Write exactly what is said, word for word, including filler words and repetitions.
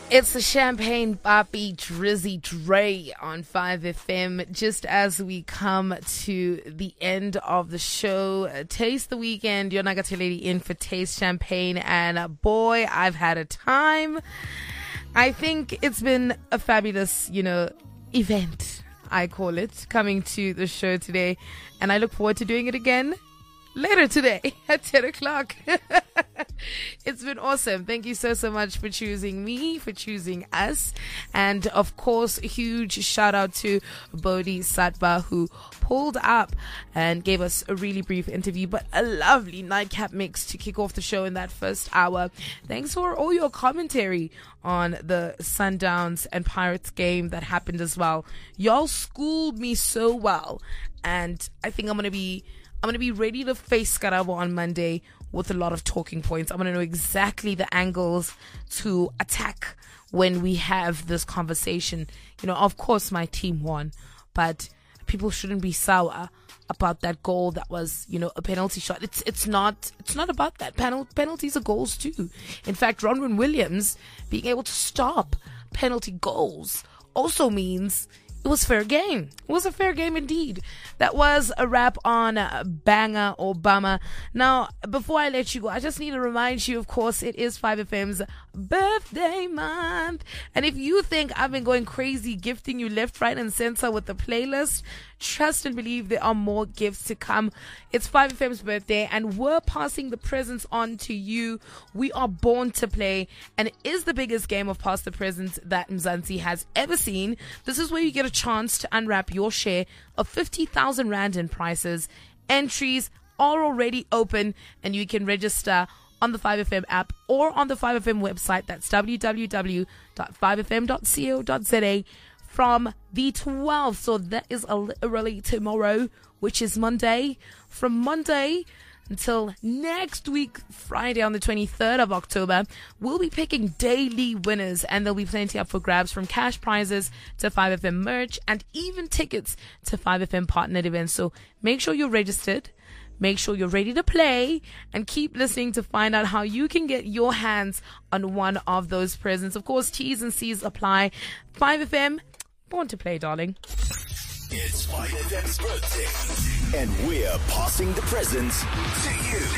It's the Champagne Papi Drizzy Dre on five F M. Just as we come to the end of the show, uh, Taste the Weekend, your Nagate lady in for Taste Champagne. And uh, boy, I've had a time. I think it's been a fabulous, you know, event, I call it, coming to the show today. And I look forward to doing it again later today at ten o'clock. It's been awesome. Thank you so, so much for choosing me, for choosing us. And of course, a huge shout out to Bodhi Satva, who pulled up and gave us a really brief interview, but a lovely nightcap mix to kick off the show in that first hour. Thanks for all your commentary on the Sundowns and Pirates game that happened as well. Y'all schooled me so well. And I think I'm going to be I'm going to be ready to face Skarabo on Monday with a lot of talking points. I'm going to know exactly the angles to attack when we have this conversation. You know, of course, my team won, but people shouldn't be sour about that goal that was, you know, a penalty shot. It's it's not it's not about that. Penal, penalties are goals too. In fact, Ronwen Williams being able to stop penalty goals also means it was fair game. It was a fair game indeed. That was a wrap on uh, Banger or Bummer. Now, before I let you go, I just need to remind you, of course, it is five F M's birthday month. And if you think I've been going crazy gifting you left, right, and center with the playlist, trust and believe there are more gifts to come. It's five F M's birthday, and we're passing the presents on to you. We are born to play, and it is the biggest game of Pass the Presents that Mzansi has ever seen. This is where you get a chance to unwrap your share of fifty thousand Rand in prizes. Entries are already open, and you can register on the five F M app or on the five F M website. That's w w w dot five f m dot co dot z a from the twelfth. So that is literally tomorrow, which is Monday. From Monday until next week, Friday on the twenty-third of October, we'll be picking daily winners, and there'll be plenty up for grabs, from cash prizes to five F M merch and even tickets to five F M partnered events. So make sure you're registered. Make sure you're ready to play, and keep listening to find out how you can get your hands on one of those presents. Of course, T's and C's apply. five F M, born to play, darling. It's five F M's birthday, and we're passing the presents to you.